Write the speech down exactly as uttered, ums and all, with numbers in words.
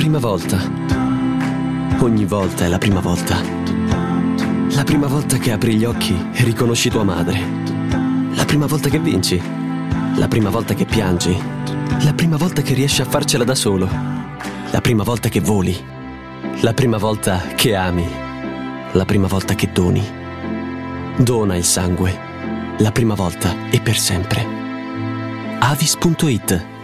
prima volta. Ogni volta è la prima volta. La prima volta che apri gli occhi e riconosci tua madre. La prima volta che vinci. La prima volta che piangi. La prima volta che riesci a farcela da solo. La prima volta che voli. La prima volta che ami. La prima volta che doni. Dona il sangue. La prima volta e per sempre. Avis punto it